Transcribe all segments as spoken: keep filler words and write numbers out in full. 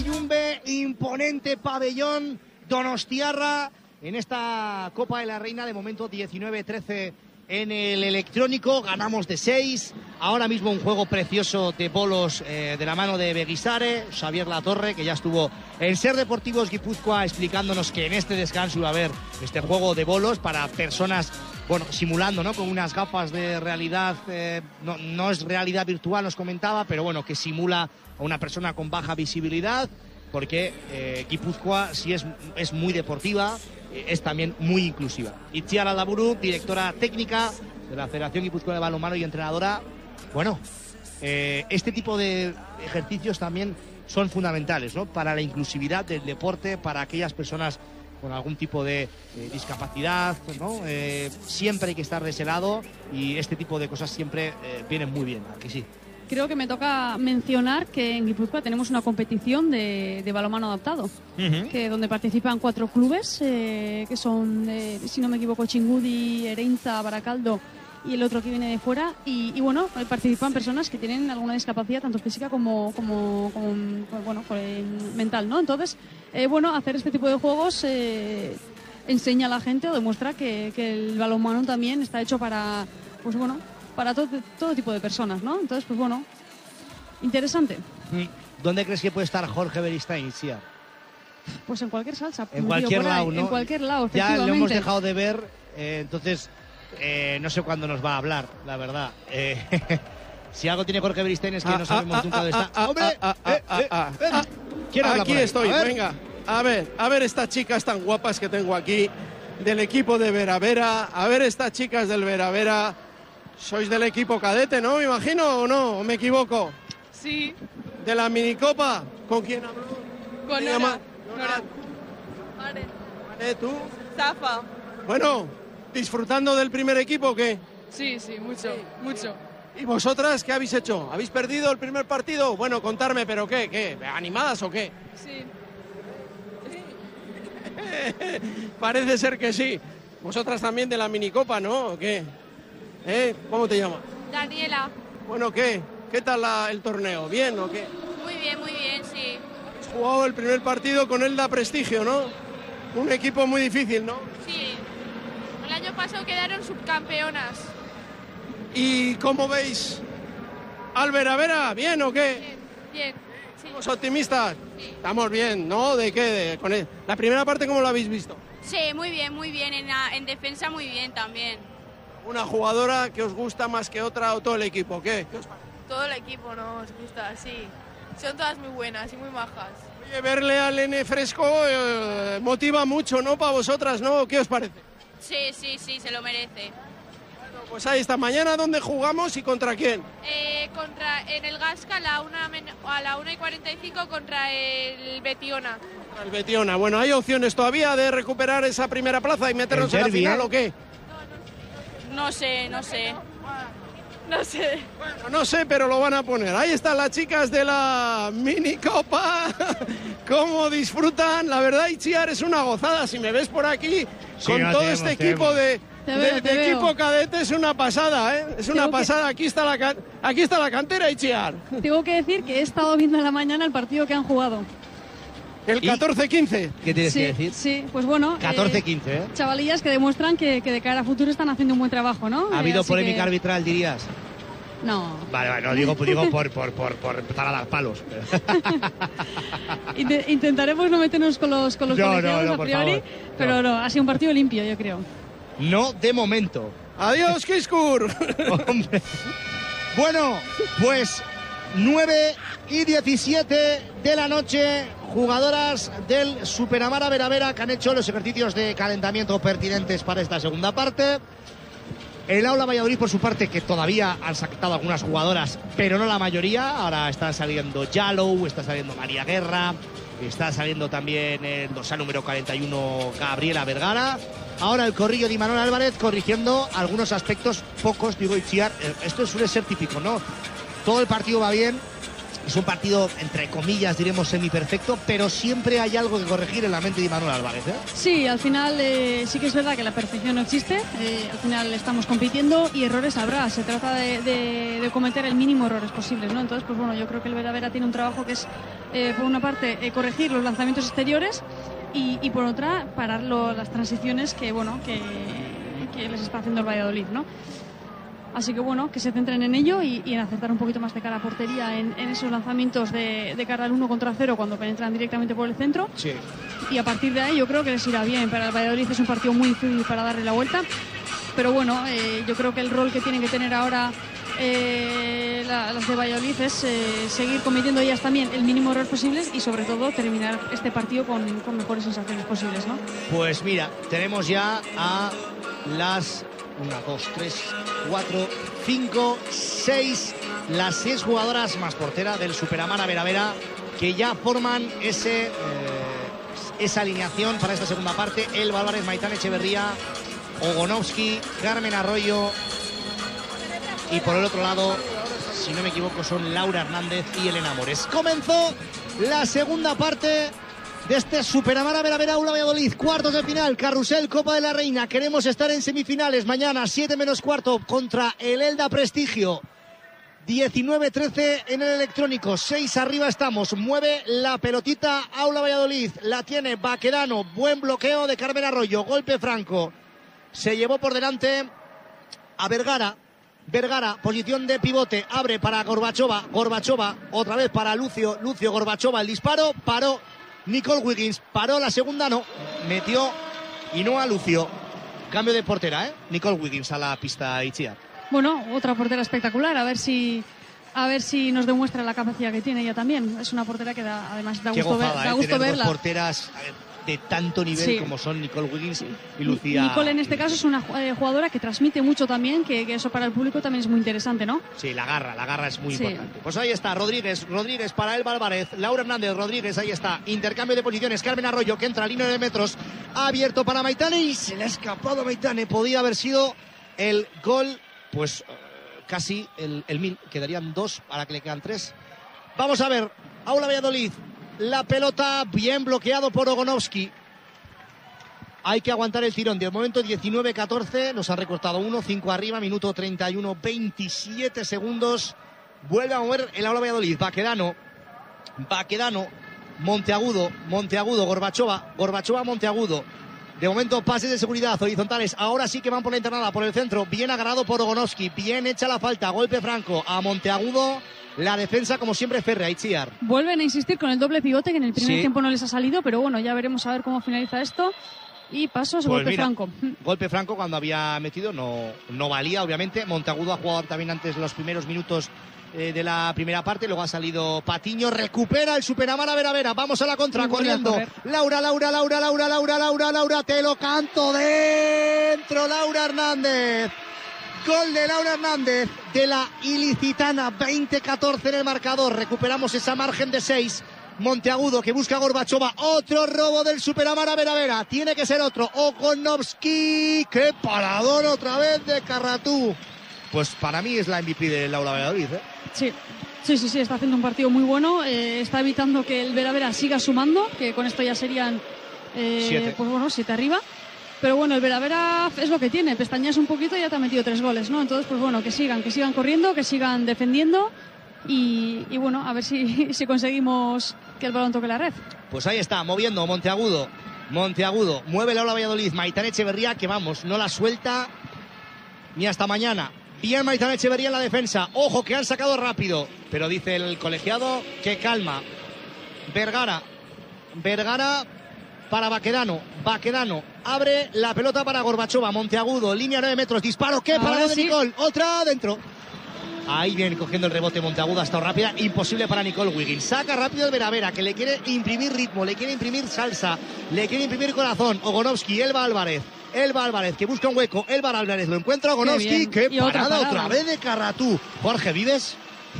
Yumbe, imponente pabellón donostiarra en esta Copa de la Reina, de momento diecinueve trece en el electrónico, ganamos de seis, ahora mismo un juego precioso de bolos eh, de la mano de Beguisare, Xavier Latorre, que ya estuvo en Ser Deportivos Guipúzcoa explicándonos que en este descanso iba a haber este juego de bolos para personas, bueno, simulando, ¿no?, con unas gafas de realidad, eh, no, no es realidad virtual, nos comentaba, pero bueno, que simula a una persona con baja visibilidad, porque eh, Guipúzcoa sí es, es muy deportiva, eh, es también muy inclusiva. Itziar Aldaburu, directora técnica de la Federación Guipúzcoa de Balonmano y entrenadora, bueno, eh, este tipo de ejercicios también son fundamentales, ¿no?, para la inclusividad del deporte, para aquellas personas con algún tipo de eh, discapacidad, ¿no? Eh, siempre hay que estar de ese lado y este tipo de cosas siempre eh, vienen muy bien, ¿a que sí? Creo que me toca mencionar que en Guipúzcoa tenemos una competición de, de balonmano adaptado, uh-huh. que donde participan cuatro clubes, eh, que son, eh, si no me equivoco, Chingudi, Ereinza, Baracaldo y el otro que viene de fuera. Y, y bueno, participan personas que tienen alguna discapacidad, tanto física como, como, como bueno, mental, ¿no? Entonces, eh, bueno, hacer este tipo de juegos eh, enseña a la gente o demuestra que, que el balonmano también está hecho para, pues bueno, para todo, todo tipo de personas, ¿no? Entonces, pues bueno, interesante. ¿Dónde crees que puede estar Jorge Beristain, Sia? Pues en cualquier salsa. En cualquier lado, ¿no? En cualquier lado, ya lo hemos dejado de ver, eh, entonces eh, no sé cuándo nos va a hablar, la verdad. Eh, si algo tiene Jorge Beristain es que ah, no sabemos ah, nunca ah, dónde está. Ah, ¡Hombre! Ah, ah, eh, eh, ah, ah, ¿Quién habla aquí por ahí? Estoy, a venga. A ver, a ver estas chicas tan guapas que tengo aquí, del equipo de Veravera. A ver estas chicas del Veravera. Sois del equipo cadete, ¿no? Me imagino, ¿o no? ¿O me equivoco? Sí. ¿De la minicopa? ¿Con quién hablo? Con Nora. Nora. Nora. Vale. Vale, ¿tú? Zafa. Bueno, ¿disfrutando del primer equipo o qué? Sí, sí, mucho, sí. mucho. ¿Y vosotras qué habéis hecho? ¿Habéis perdido el primer partido? Bueno, contarme, ¿pero qué? ¿Qué? ¿Animadas o qué? Sí. Parece ser que sí. Vosotras también de la minicopa, ¿no? ¿O qué? ¿Eh? ¿Cómo te llamas? Daniela. Bueno, ¿qué? ¿Qué tal la, el torneo? ¿Bien o qué? Muy bien, muy bien, sí. Has jugado el primer partido con Elda Prestigio, ¿no? Un equipo muy difícil, ¿no? Sí. El año pasado quedaron subcampeonas. ¿Y cómo veis al Veravera? ¿Bien o qué? Bien, bien. Sí. ¿Estamos optimistas? Sí. Estamos bien, ¿no? ¿De qué? De, con el, la primera parte, ¿cómo la habéis visto? Sí, muy bien, muy bien. En, la, en defensa muy bien también. ¿Una jugadora que os gusta más que otra o todo el equipo? ¿Qué? ¿Qué os parece? Todo el equipo nos gusta, sí. Son todas muy buenas y muy majas. Oye, verle al N Fresco eh, motiva mucho, ¿no? Para vosotras, ¿no? ¿Qué os parece? Sí, sí, sí, se lo merece. Bueno, pues ahí está. Mañana, ¿dónde jugamos y contra quién? Eh, contra, en el Gasca a la una, a la una y cuarenta y cinco contra el Betiona. Contra el Betiona. Bueno, ¿hay opciones todavía de recuperar esa primera plaza y meternos en la final ¿eh? o qué? No sé, no sé. No sé. Bueno, no sé, pero lo van a poner. Ahí están las chicas de la minicopa. Cómo disfrutan. La verdad, Itziar, es una gozada. Si me ves por aquí, sí, con no todo este equipo de, veo, de, de equipo cadete, es una pasada, ¿eh? Es una tengo pasada. Que... Aquí está la aquí está la cantera, Itziar. Tengo que decir que he estado viendo en la mañana el partido que han jugado. El catorce quince. ¿Qué tienes sí, que decir? Sí, pues bueno. catorce quince, ¿eh? Chavalillas que demuestran que, que de cara a futuro están haciendo un buen trabajo, ¿no? ¿Ha habido eh, polémica que... arbitral, dirías? No. Vale, vale, no digo, digo por, por, por, por empezar a dar palos. Intentaremos no meternos con los, con los no, colegiados no, no, a priori, favor, pero no. no, ha sido un partido limpio, yo creo. No, de momento. Adiós, Kiskur. Hombre. Bueno, pues nueve y diecisiete de la noche, jugadoras del Superamara Veravera que han hecho los ejercicios de calentamiento pertinentes para esta segunda parte. El Aula Valladolid, por su parte, que todavía han sacado algunas jugadoras, pero no la mayoría. Ahora está saliendo Yalou, está saliendo María Guerra, está saliendo también el dorsal número cuarenta y uno, Gabriela Vergara. Ahora el corrillo de Imanol Álvarez corrigiendo algunos aspectos, pocos, digo, Itziar. Esto suele ser típico, ¿no? Todo el partido va bien. Es un partido, entre comillas, diremos semiperfecto, pero siempre hay algo que corregir en la mente de Imanol Álvarez, ¿eh? Sí, al final eh, sí que es verdad que la perfección no existe. Eh, al final estamos compitiendo y errores habrá. Se trata de, de, de cometer el mínimo errores posibles, ¿no? Entonces, pues bueno, yo creo que el Veravera tiene un trabajo que es eh, por una parte, eh, corregir los lanzamientos exteriores y, y por otra, parar lo, las transiciones que, bueno, que, que les está haciendo el Valladolid, ¿no? Así que bueno, que se centren en ello y, y en acertar un poquito más de cara a portería en, en esos lanzamientos de, de cara al uno contra cero cuando penetran directamente por el centro. Sí. Y a partir de ahí yo creo que les irá bien. Para el Valladolid es un partido muy difícil para darle la vuelta. Pero bueno, eh, yo creo que el rol que tienen que tener ahora eh, la, las de Valladolid es eh, seguir cometiendo ellas también el mínimo error posible y sobre todo terminar este partido con, con mejores sensaciones posibles, ¿no? Pues mira, tenemos ya a las una, dos, tres, cuatro, cinco, seis, las seis jugadoras más portera del Superamara Vera Vera que ya forman ese eh, esa alineación para esta segunda parte. Elba Álvarez, Maitán Echeverría, Ogonovsky, Carmen Arroyo y por el otro lado, si no me equivoco, son Laura Hernández y Elena Mores. Comenzó la segunda parte de este Superamara Vera Vera Aula Valladolid, cuartos de final, Carrusel, Copa de la Reina. Queremos estar en semifinales mañana, siete menos cuarto, contra el Elda Prestigio. diecinueve trece en el electrónico, seis arriba estamos. Mueve la pelotita Aula Valladolid, la tiene Baquedano, buen bloqueo de Carmen Arroyo, golpe franco. Se llevó por delante a Vergara. Vergara, posición de pivote, abre para Gorbachova. Gorbachova, otra vez para Lucio. Lucio, Gorbachova, el disparo, paró Nicole Wiggins. Paró la segunda, no. Metió y no a Lucio. Cambio de portera, ¿eh? Nicole Wiggins a la pista, Itziar. Bueno, otra portera espectacular. A ver si... A ver si nos demuestra la capacidad que tiene ella también. Es una portera que da, además da Qué gusto, gozada, ver, da ¿eh? gusto Tener verla. dos porteras de tanto nivel Sí. como son Nicole Wiggins y Lucía. Nicole en este caso es una eh, jugadora que transmite mucho también, que, que eso para el público también es muy interesante, ¿no? Sí, la garra, la garra es muy Sí. importante. Pues ahí está, Rodríguez, Rodríguez para Elba Álvarez, Laura Hernández, Rodríguez, ahí está. Intercambio de posiciones, Carmen Arroyo que entra a línea de metros, abierto para Maitane y se le ha escapado a Maitane. Podía haber sido el gol, pues casi el, el mil, quedarían dos, para que le quedan tres. Vamos a ver, Aula Valladolid, la pelota bien bloqueado por Ogonovsky. Hay que aguantar el tirón. De momento diecinueve catorce, nos han recortado uno, cinco arriba, minuto treinta y uno, veintisiete segundos. Vuelve a mover el Aula Valladolid. Baquedano, Baquedano, Monteagudo, Monteagudo, Gorbachova, Gorbachova, Monteagudo. De momento pases de seguridad horizontales. Ahora sí que van por la internada, por el centro. Bien agarrado por Ogonovsky. Bien hecha la falta. Golpe franco a Monteagudo. La defensa, como siempre, férrea. Itziar. Vuelven a insistir con el doble pivote, que en el primer Sí. tiempo no les ha salido, pero bueno, ya veremos a ver cómo finaliza esto. Y pasos, Pues golpe mira, franco. Golpe franco cuando había metido, no, no valía, obviamente. Monteagudo ha jugado también antes los primeros minutos eh, de la primera parte. Luego ha salido Patiño, recupera el Superamara Vera Vera. Vamos a la contra, Y vuelve a corriendo. correr. Laura, Laura, Laura, Laura, Laura, Laura, Laura, te lo canto dentro, Laura Hernández. Gol de Laura Hernández de la ilicitana, veinte catorce en el marcador. Recuperamos esa margen de seis. Monteagudo que busca a Gorbachova. Otro robo del Superamara Vera Vera. Tiene que ser otro. Ogonovsky. ¡Qué parador otra vez de Carratú! Pues para mí es la M V P del Aula Valladolid, ¿eh? Sí. Sí, sí, sí, está haciendo un partido muy bueno. Eh, está evitando que el Vera Vera siga sumando, que con esto ya serían eh, Siete. pues bueno, siete arriba. Pero bueno, el Vera Vera es lo que tiene. Pestañas un poquito y ya te ha metido tres goles, ¿no? Entonces, pues bueno, que sigan, que sigan corriendo, que sigan defendiendo. Y, y bueno, a ver si, si conseguimos que el balón toque la red. Pues ahí está, moviendo Monteagudo. Monteagudo, mueve el Aula Valladolid. Maitán Echeverría, que vamos, no la suelta ni hasta mañana. Bien Maitán Echeverría en la defensa. Ojo, que han sacado rápido. Pero dice el colegiado que calma. Vergara. Vergara para Baquedano. Baquedano abre la pelota para Gorbachova. Monteagudo, línea nueve metros. Disparo, qué Ahora parado de sí. Nicole. Otra adentro. Ahí viene cogiendo el rebote Monteagudo, ha estado rápida, imposible para Nicole Wiggins. Saca rápido el Vera Vera, que le quiere imprimir ritmo, le quiere imprimir salsa, le quiere imprimir corazón. Ogonovsky, Elba Álvarez, Elba Álvarez, que busca un hueco, Elba Álvarez lo encuentra, Ogonovsky, Qué qué bien. Y otra parada, otra parada. vez de Carratú. Jorge, ¿vives?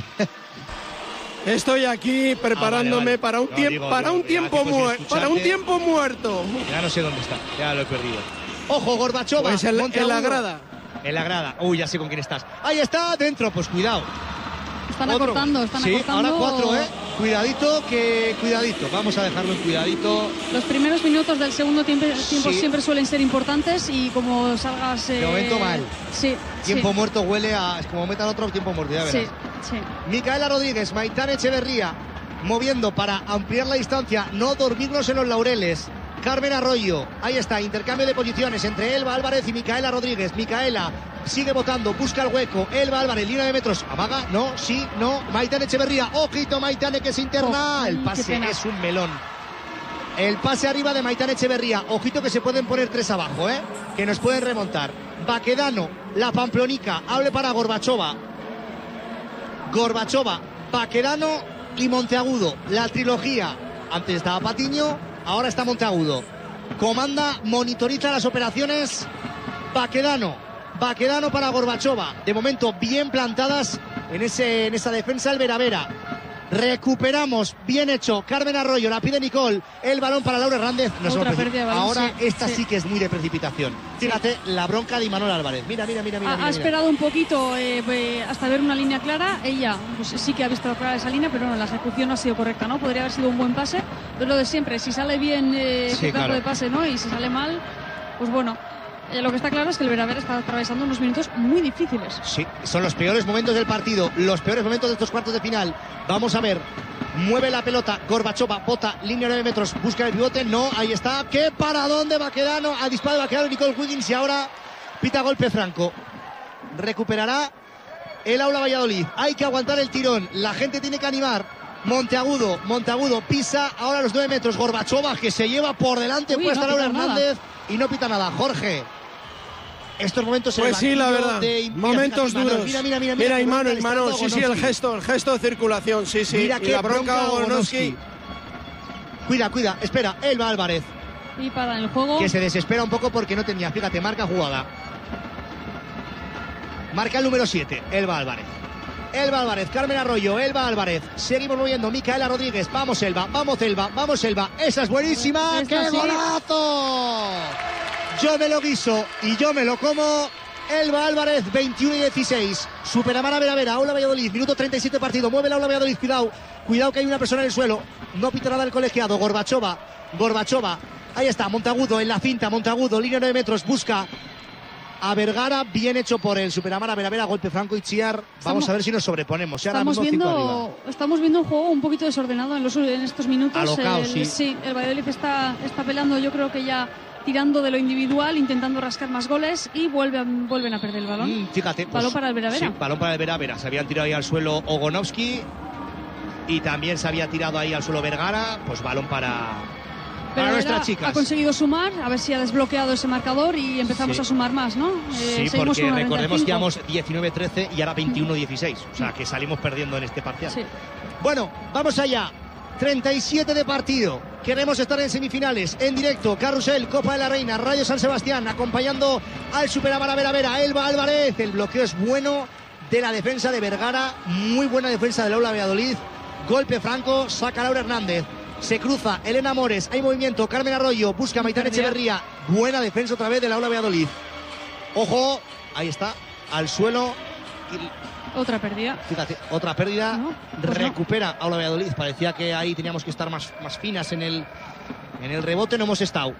Estoy aquí preparándome Ah, vale, vale. para un No, tiempo, digo, para digo, un ya tiempo tiempo sin muerto, para un escucharte. tiempo muerto. Ya no sé dónde está, ya lo he perdido. Ojo, Gorbachova, Pues en, la- en Monteagudo. la grada. En la grada, uy, ya sé con quién estás. Ahí está, dentro, pues cuidado. Están Otro. acortando, están sí, acortando. ahora cuatro, ¿eh? Cuidadito, que cuidadito. Vamos a dejarlo en cuidadito. Los primeros minutos del segundo tiempo, tiempo Sí. siempre suelen ser importantes y como salgas... eh, De momento mal. Sí, Tiempo sí. muerto huele a... Es como metan otro tiempo muerto, ya Sí, verás. sí. Micaela Rodríguez, Maitán Echeverría. moviendo para ampliar la distancia, no dormirnos en los laureles. Carmen Arroyo, ahí está, intercambio de posiciones entre Elba Álvarez y Micaela Rodríguez. Micaela sigue votando, busca el hueco. Elba Álvarez, línea de metros, amaga, no, sí, no. Maitane Echeverría, ojito Maitane que se interna. Oh, el pase es un melón. El pase arriba de Maitane Echeverría, ojito que se pueden poner tres abajo, ¿eh? Que nos pueden remontar. Baquedano, la pamplonica, hable para Gorbachova. Gorbachova, Baquedano y Monteagudo, la trilogía. Antes estaba Patiño, ahora está Monteagudo. Comanda, monitoriza las operaciones Baquedano. Baquedano para Gorbachova. De momento bien plantadas en, ese, en esa defensa el Vera Vera. Recuperamos, bien hecho. Carmen Arroyo, la pide Nicole. El balón para Laura Hernández. Nos Otra pérdida, balón, ahora sí, esta sí. sí que es muy de precipitación. Fíjate, sí. La bronca de Imanol Álvarez. Mira, mira, mira, mira. Ha, mira, ha mira. esperado un poquito eh, eh, hasta ver una línea clara. Ella pues, sí que ha visto clara esa línea, pero no, la ejecución no ha sido correcta, ¿no? Podría haber sido un buen pase, pero lo de siempre. Si sale bien eh, sí, el campo claro. de pase, ¿no? Y si sale mal, pues bueno. Eh, lo que está claro es que el Vera Vera está atravesando unos minutos muy difíciles. Sí, son los peores momentos del partido, los peores momentos de estos cuartos de final. Vamos a ver. Mueve la pelota, Gorbachova, bota, línea nueve metros, busca el pivote, no, ahí está. ¿Qué para dónde Baquedano? Al disparo de Baquedano, Nicole Wiggins y ahora pita golpe franco. Recuperará el Aula Valladolid. Hay que aguantar el tirón, la gente tiene que animar. Monteagudo, Monteagudo pisa ahora los nueve metros. Gorbachova que se lleva por delante, Uy, puesta no Laura pita Hernández nada. Y no pita nada. Jorge. Estos momentos pues sí, la verdad, de... momentos mira, duros. Mira, mira, mira, mira, mira Imanol, Imanol, sí, sí, el gesto, el gesto de circulación, sí, sí. Mira y qué la bronca Ogonovsky. Cuida, cuida, espera, Elba Álvarez. Y para el juego. Que se desespera un poco porque no tenía, fíjate, marca jugada. Marca el número siete, Elba Álvarez. Elba Álvarez, Carmen Arroyo, Elba Álvarez. Seguimos moviendo, Micaela Rodríguez. Vamos, Elba, vamos, Elba, vamos, Elba. Esa es buenísima. Esta ¡Qué sí. golazo! Yo me lo guiso y yo me lo como. Elba Álvarez, veintiuno y dieciséis. Superamara Vera Vera, Aula Valladolid, minuto treinta y siete partido. Mueve la Aula Valladolid, cuidado. Cuidado que hay una persona en el suelo. No pita nada el colegiado. Gorbachova, Gorbachova. Ahí está, Monteagudo en la cinta. Monteagudo, línea nueve metros, busca a Vergara, bien hecho por el Superamara Vera Vera, golpe franco y Chiar. Vamos estamos, a ver si nos sobreponemos. Estamos viendo, estamos viendo un juego un poquito desordenado en, los, en estos minutos. Alocao, el, sí. sí, el Valladolid está, está peleando, yo creo que ya tirando de lo individual, intentando rascar más goles y vuelven, vuelven a perder el balón. Mm, fíjate, pues, balón para el Vera Vera. Sí, balón para el Vera Vera. Se habían tirado ahí al suelo Ogonovsky y también se había tirado ahí al suelo Vergara. Pues balón para, para nuestras chicas. Ha conseguido sumar, a ver si ha desbloqueado ese marcador y empezamos sí. a sumar más, ¿no? Eh, sí, porque recordemos que íbamos diecinueve trece y ahora veintiuno dieciséis. O sea, que salimos perdiendo en este parcial. Sí. Bueno, vamos allá. treinta y siete de partido. Queremos estar en semifinales, en directo. Carrusel, Copa de la Reina, Radio San Sebastián, acompañando al Superamara Vera Vera. Elba Álvarez, el bloqueo es bueno de la defensa de Vergara. Muy buena defensa del Aula Valladolid. Golpe franco, saca Laura Hernández. Se cruza Elena Mores, hay movimiento. Carmen Arroyo, busca a Maitane Echeverría. Buena defensa otra vez del Aula Valladolid. Ojo, ahí está, al suelo. Otra pérdida. Fíjate, otra pérdida. No, pues recupera no. Aula Valladolid. Parecía que ahí teníamos que estar más, más finas en el, en el rebote. No hemos estado.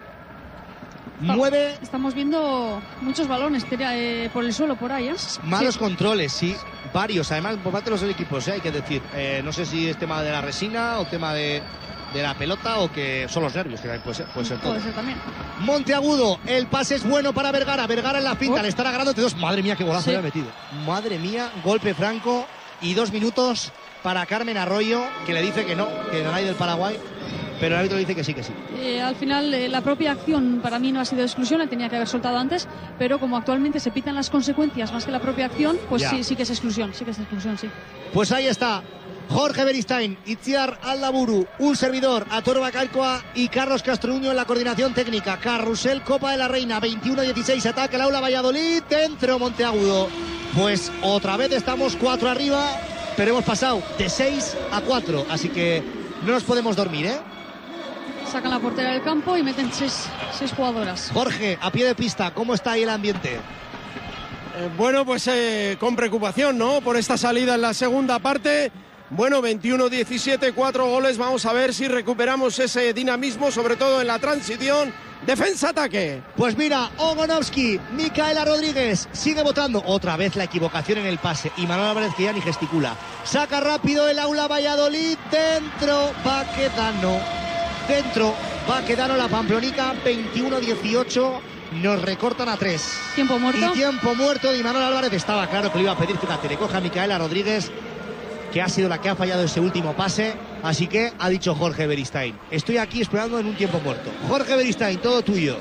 Nueve. Estamos viendo muchos balones eh, por el suelo, por ahí. ¿eh? Malos sí. controles, sí. Varios, además, por parte de los equipos, ¿eh? Hay que decir. Eh, no sé si es tema de la resina o tema de, de la pelota o que son los nervios, que puede ser, puede ser todo. Puede ser también. Monteagudo, el pase es bueno para Vergara. Vergara en la pinta, oh. le están agarrando entre dos. Madre mía, qué golazo sí. le ha metido. Madre mía, golpe franco y dos minutos para Carmen Arroyo, que le dice que no, que no hay del Paraguay. Pero el árbitro dice que sí, que sí. Eh, al final, eh, la propia acción para mí no ha sido de exclusión, la tenía que haber soltado antes, pero como actualmente se pitan las consecuencias más que la propia acción, pues sí, sí que es exclusión, sí que es exclusión, sí. Pues ahí está. Jorge Beristain, Itziar Aldaburu, un servidor, Ator Bacalcoa y Carlos Castruño en la coordinación técnica. Carrusel, Copa de la Reina, veintiuno dieciséis, ataca el Aula Valladolid, dentro Monteagudo. Pues otra vez estamos cuatro arriba, pero hemos pasado de seis a cuatro, así que no nos podemos dormir, ¿eh? Sacan la portera del campo y meten seis, seis jugadoras. Jorge, a pie de pista, ¿cómo está ahí el ambiente? Eh, bueno, pues eh, con preocupación, ¿no? Por esta salida en la segunda parte. Bueno, veintiuno diecisiete, cuatro goles. Vamos a ver si recuperamos ese dinamismo, sobre todo en la transición. Defensa-ataque. Pues mira, Ogonovsky, Micaela Rodríguez, sigue votando. Otra vez la equivocación en el pase. Y Manuel Álvarez que ya ni gesticula. Saca rápido el Aula Valladolid. Dentro, Baquedano. Dentro, Baquedano, la Pamplonica. veintiuno dieciocho. Nos recortan a tres. Tiempo muerto. Y tiempo muerto de Manuel Álvarez. Estaba claro que le iba a pedir que la recoja a Micaela Rodríguez, que ha sido la que ha fallado ese último pase. Así que ha dicho Jorge Beristain: estoy aquí esperando en un tiempo muerto. Jorge Beristain, todo tuyo.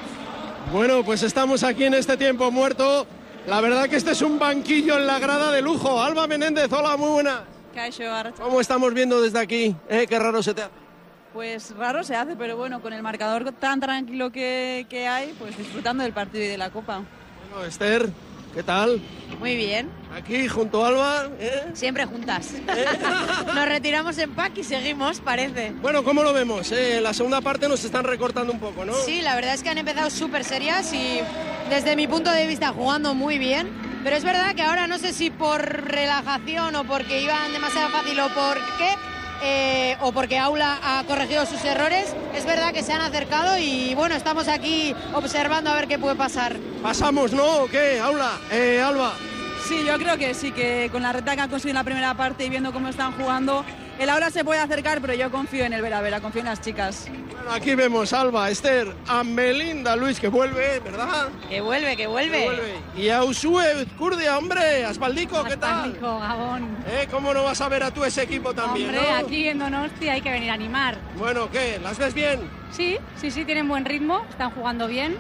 Bueno, pues estamos aquí en este tiempo muerto. La verdad que este es un banquillo en la grada de lujo. Alba Menéndez, hola, muy buena. ¿Cómo estamos viendo desde aquí? ¿Eh? Qué raro se te hace. Pues raro se hace, pero bueno, con el marcador tan tranquilo que, que hay, pues disfrutando del partido y de la Copa. Bueno, Esther, ¿qué tal? Muy bien. Aquí junto a Alba, ¿eh? Siempre juntas. ¿Eh? Nos retiramos en pack y seguimos, parece. Bueno, ¿cómo lo vemos? Eh, en la segunda parte nos están recortando un poco, ¿no? Sí, la verdad es que han empezado súper serias y desde mi punto de vista jugando muy bien. Pero es verdad que ahora no sé si por relajación o porque iban demasiado fácil o por qué, eh, o porque Aula ha corregido sus errores, es verdad que se han acercado y bueno, estamos aquí observando a ver qué puede pasar. ¿Pasamos, no? ¿O qué? Aula, eh, Alba. Sí, yo creo que sí, que con la reta que han conseguido en la primera parte y viendo cómo están jugando, el Aula se puede acercar, pero yo confío en el Vera Vera, confío en las chicas. Bueno, aquí vemos a Alba, Esther, a Melinda Luis, que vuelve, ¿verdad? Que vuelve, que vuelve. Que vuelve. Y a Usue Curdia, hombre, Aspaldico, ¿qué tal? Aspaldico, Gabón. ¿Eh? ¿Cómo no vas a ver a tú ese equipo también, hombre, ¿no? Aquí en Donosti hay que venir a animar. Bueno, ¿qué? ¿Las ves bien? Sí, sí, sí, tienen buen ritmo, están jugando bien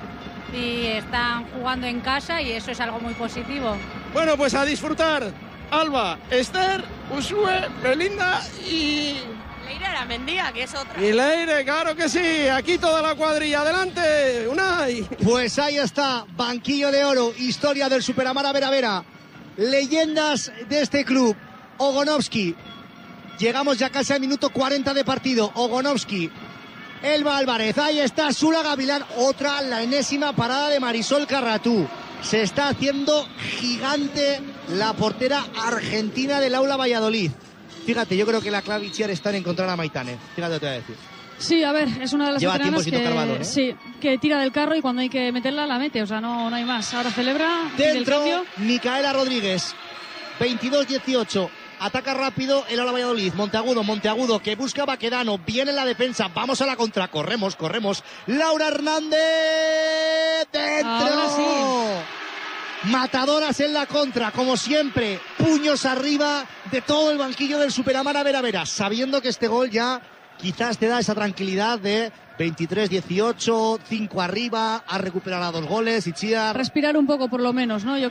y están jugando en casa y eso es algo muy positivo. Bueno, pues a disfrutar. Alba, Esther, Usue, Melinda y... Leire Aramendía, que es otra. Y Leire, claro que sí. Aquí toda la cuadrilla. Adelante, Unai. Pues ahí está, banquillo de oro, historia del Superamara Vera Vera. Leyendas de este club. Ogonovsky. Llegamos ya casi al minuto cuarenta de partido. Ogonovsky. Elba Álvarez. Ahí está Sula Gavilán. Otra, la enésima parada de Marisol Carratú. Se está haciendo gigante la portera argentina del Aula Valladolid. Fíjate, yo creo que la clave está en encontrar a Maitane. Fíjate lo que te voy a decir. Sí, a ver, es una de las Lleva veteranas tiempo sin que, tocar balón, ¿eh? sí, que tira del carro y cuando hay que meterla, la mete. O sea, no, no hay más. Ahora celebra. Dentro, Micaela Rodríguez. veintidós dieciocho. Ataca rápido el Aula Valladolid. Monteagudo, Monteagudo, que busca Baquedano. Viene en la defensa. Vamos a la contra. Corremos, corremos. Laura Hernández. Dentro. Ahora sí. Matadoras en la contra, como siempre. Puños arriba de todo el banquillo del Superamara Vera Vera. Sabiendo que este gol ya quizás te da esa tranquilidad de veintitrés dieciocho, cinco arriba. Ha recuperado a dos goles. Itziar. Respirar un poco por lo menos, ¿no? Yo